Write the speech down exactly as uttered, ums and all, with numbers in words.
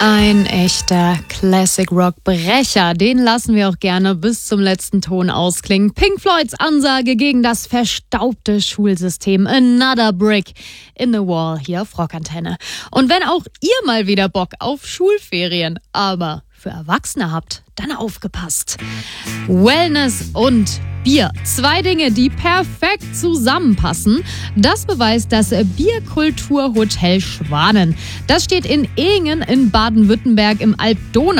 Ein echter Classic-Rock-Brecher, den lassen wir auch gerne bis zum letzten Ton ausklingen. Pink Floyds Ansage gegen das verstaubte Schulsystem. Another Brick in the Wall hier auf Rockantenne. Und wenn auch ihr mal wieder Bock auf Schulferien, aber für Erwachsene habt, dann aufgepasst. Wellness und Bier. Zwei Dinge, die perfekt zusammenpassen. Das beweist das Bierkulturhotel Schwanen. Das steht in Ehingen in Baden-Württemberg im Alb-Donau.